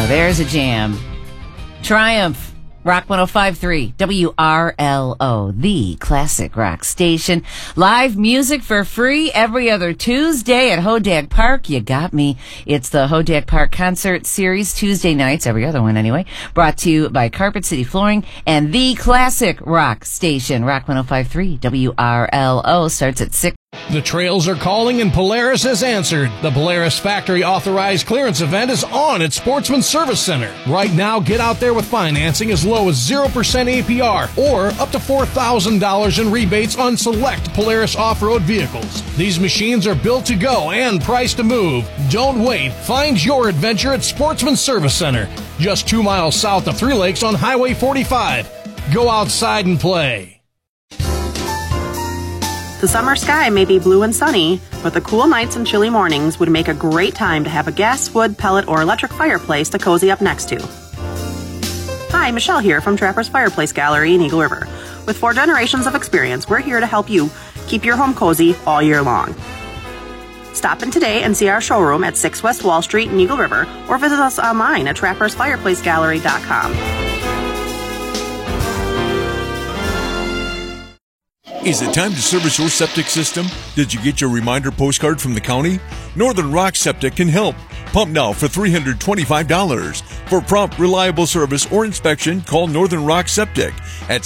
there's a jam. Triumph, Rock 105.3, WRLO, the classic rock station. Live music for free every other Tuesday at Hodag Park. You got me. It's the Hodag Park Concert Series, Tuesday nights, every other one anyway, brought to you by Carpet City Flooring and the classic rock station. Rock 105.3, WRLO starts at 6. The trails are calling and Polaris has answered. The Polaris Factory Authorized Clearance event is on at Sportsman Service Center. Right now, get out there with financing as low as 0% APR or up to $4,000 in rebates on select Polaris off-road vehicles. These machines are built to go and priced to move. Don't wait. Find your adventure at Sportsman Service Center, just 2 miles south of Three Lakes on Highway 45. Go outside and play. The summer sky may be blue and sunny, but the cool nights and chilly mornings would make a great time to have a gas, wood, pellet, or electric fireplace to cozy up next to. Hi, Michelle here from Trapper's Fireplace Gallery in Eagle River. With 4 generations of experience, we're here to help you keep your home cozy all year long. Stop in today and see our showroom at 6 West Wall Street in Eagle River, or visit us online at trappersfireplacegallery.com. Is it time to service your septic system? Did you get your reminder postcard from the county? Northern Rock Septic can help. Pump now for $325. For prompt, reliable service or inspection, call Northern Rock Septic at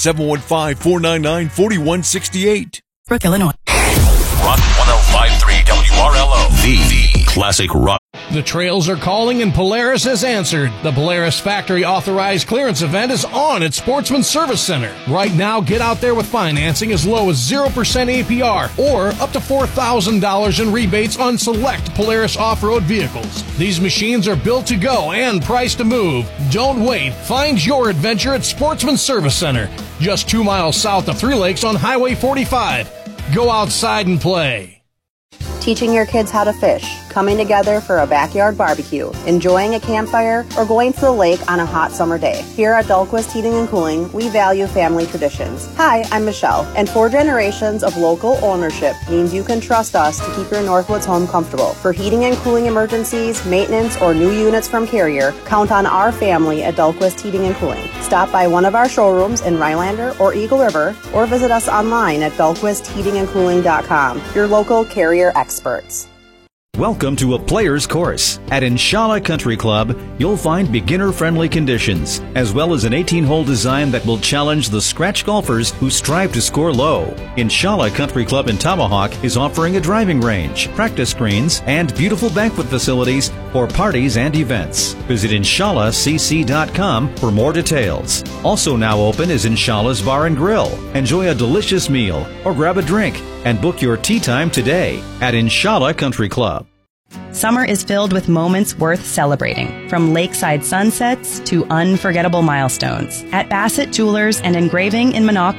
715-499-4168. Brook, Illinois. Rock 105.3 WRLO, the classic rock. The trails are calling and Polaris has answered. The Polaris Factory Authorized Clearance event is on at Sportsman Service Center. Right now, get out there with financing as low as 0% APR or up to $4,000 in rebates on select Polaris off-road vehicles. These machines are built to go and priced to move. Don't wait. Find your adventure at Sportsman Service Center, just 2 miles south of Three Lakes on Highway 45. Go outside and play. Teaching your kids how to fish, coming together for a backyard barbecue, enjoying a campfire, or going to the lake on a hot summer day. Here at Dahlquist Heating and Cooling, we value family traditions. Hi, I'm Michelle, and 4 generations of local ownership means you can trust us to keep your Northwoods home comfortable. For heating and cooling emergencies, maintenance, or new units from Carrier, count on our family at Dahlquist Heating and Cooling. Stop by one of our showrooms in Rhinelander or Eagle River, or visit us online at DahlquistHeatingandCooling.com. Your local Carrier experts. Welcome to a player's course. At Inshallah Country Club, you'll find beginner-friendly conditions, as well as an 18-hole design that will challenge the scratch golfers who strive to score low. Inshallah Country Club in Tomahawk is offering a driving range, practice greens, and beautiful banquet facilities for parties and events. Visit InshallahCC.com for more details. Also now open is Inshallah's Bar and Grill. Enjoy a delicious meal or grab a drink and book your tea time today at Inshallah Country Club. Summer is filled with moments worth celebrating, from lakeside sunsets to unforgettable milestones. At Bassett Jewelers and Engraving in Minocqua,